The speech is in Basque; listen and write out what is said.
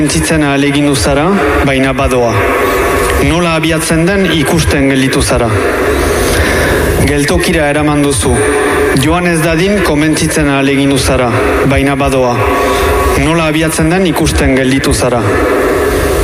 Komentzitzen ahalegindu zara, baina badoa. Nola abiatzen den ikusten gelditu zara. Geltokira eraman duzu. Joan ez dadin komentzitzen ahalegindu zara, baina badoa. Nola abiatzen den ikusten gelditu zara.